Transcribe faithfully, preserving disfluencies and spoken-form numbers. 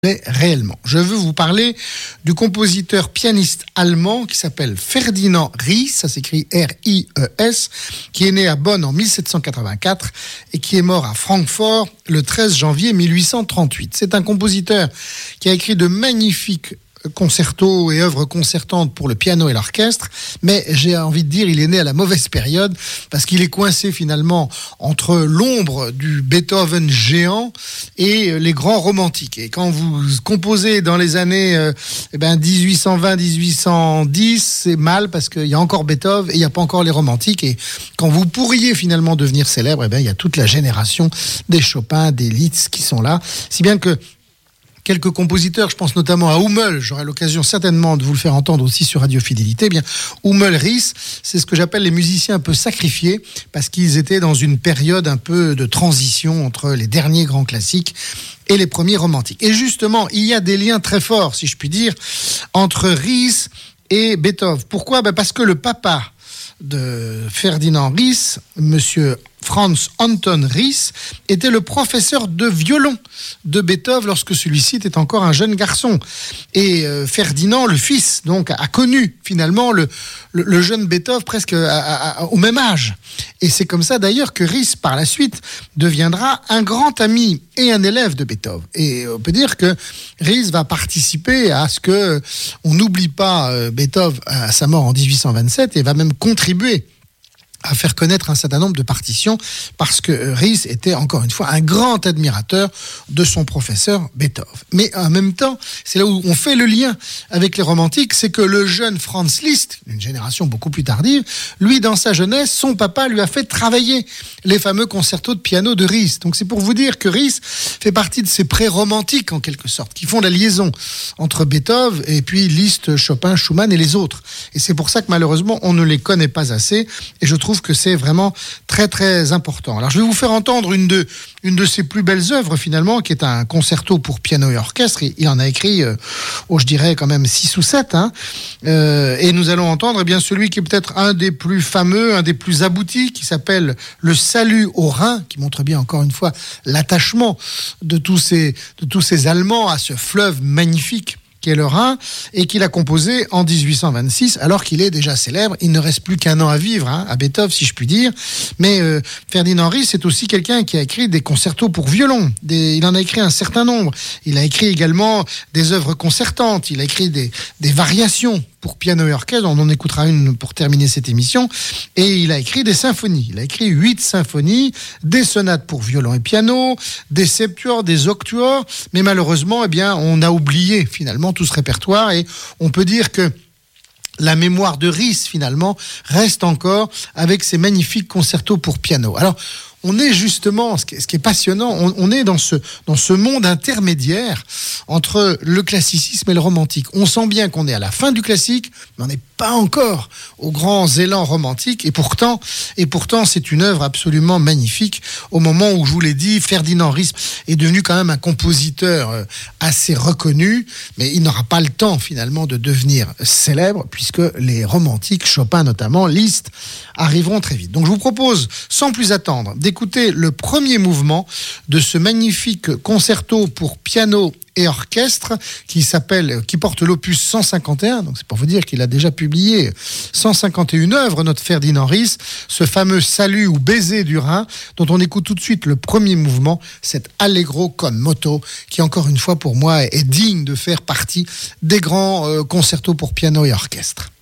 Mais réellement. Je veux vous parler du compositeur pianiste allemand qui s'appelle Ferdinand Ries, ça s'écrit R I E S, qui est né à Bonn en dix-sept cent quatre-vingt-quatre et qui est mort à Francfort le treize janvier mille huit cent trente-huit. C'est un compositeur qui a écrit de magnifiques concertos et œuvres concertantes pour le piano et l'orchestre, mais j'ai envie de dire il est né à la mauvaise période parce qu'il est coincé finalement entre l'ombre du Beethoven géant et les grands romantiques. Et quand vous composez dans les années euh, eh ben dix-huit cent vingt dix-huit cent dix, c'est mal parce qu'il y a encore Beethoven et il n'y a pas encore les romantiques. Et quand vous pourriez finalement devenir célèbre, eh ben il y a toute la génération des Chopin, des Liszt qui sont là, si bien que quelques compositeurs, je pense notamment à Hummel, j'aurai l'occasion certainement de vous le faire entendre aussi sur Radio Fidélité. Eh bien, Hummel, Ries, c'est ce que j'appelle les musiciens un peu sacrifiés, parce qu'ils étaient dans une période un peu de transition entre les derniers grands classiques et les premiers romantiques. Et justement, il y a des liens très forts, si je puis dire, entre Ries et Beethoven. Pourquoi ? Ben parce que le papa de Ferdinand Ries, monsieur Franz Anton Ries, était le professeur de violon de Beethoven lorsque celui-ci était encore un jeune garçon. Et euh, Ferdinand, le fils, donc, a connu finalement le, le, le jeune Beethoven presque à, à, à, au même âge. Et c'est comme ça d'ailleurs que Ries, par la suite, deviendra un grand ami et un élève de Beethoven. Et on peut dire que Ries va participer à ce que on n'oublie pas euh, Beethoven à sa mort en dix-huit cent vingt-sept et va même contribuer à faire connaître un certain nombre de partitions parce que Ries était encore une fois un grand admirateur de son professeur Beethoven. Mais en même temps, c'est là où on fait le lien avec les romantiques, c'est que le jeune Franz Liszt, une génération beaucoup plus tardive, lui dans sa jeunesse, son papa lui a fait travailler les fameux concertos de piano de Ries. Donc c'est pour vous dire que Ries fait partie de ces pré-romantiques en quelque sorte, qui font la liaison entre Beethoven et puis Liszt, Chopin, Schumann et les autres. Et c'est pour ça que malheureusement on ne les connaît pas assez et je trouve que c'est vraiment très très important. Alors je vais vous faire entendre une de, une de ses plus belles œuvres finalement, qui est un concerto pour piano et orchestre. Il en a écrit, euh, oh, je dirais quand même six ou sept. Hein. Euh, et nous allons entendre eh bien, celui qui est peut-être un des plus fameux, un des plus aboutis, qui s'appelle Le Salut au Rhin, qui montre bien encore une fois l'attachement de tous ces, de tous ces Allemands à ce fleuve magnifique qui est le Rhin, et qu'il a composé en dix-huit cent vingt-six, alors qu'il est déjà célèbre. Il ne reste plus qu'un an à vivre, hein, à Beethoven, si je puis dire. Mais euh, Ferdinand Ries, c'est aussi quelqu'un qui a écrit des concertos pour violon. Des, il en a écrit un certain nombre. Il a écrit également des œuvres concertantes. Il a écrit des, des variations pour piano et orchestre. On en écoutera une pour terminer cette émission. Et il a écrit des symphonies. Il a écrit huit symphonies, des sonates pour violon et piano, des septuors, des octuors. Mais malheureusement, eh bien, on a oublié finalement tout ce répertoire et on peut dire que la mémoire de Ries finalement reste encore avec ses magnifiques concertos pour piano. Alors, on est justement, ce qui est, ce qui est passionnant, on, on est dans ce, dans ce monde intermédiaire entre le classicisme et le romantique. On sent bien qu'on est à la fin du classique, mais on n'est pas encore aux grands élans romantiques. Et pourtant, et pourtant, c'est une œuvre absolument magnifique. Au moment où, je vous l'ai dit, Ferdinand Ries est devenu quand même un compositeur assez reconnu, mais il n'aura pas le temps finalement de devenir célèbre, puisque les romantiques, Chopin notamment, Liszt, arriveront très vite. Donc je vous propose, sans plus attendre, d'écouter le premier mouvement de ce magnifique concerto pour piano et orchestre qui s'appelle, qui porte l'opus cent cinquante et un. Donc c'est pour vous dire qu'il a déjà publié cent cinquante et une œuvres, notre Ferdinand Ries, ce fameux Salut ou Baiser du Rhin, dont on écoute tout de suite le premier mouvement, cet Allegro con moto, qui encore une fois pour moi est digne de faire partie des grands euh, concertos pour piano et orchestre.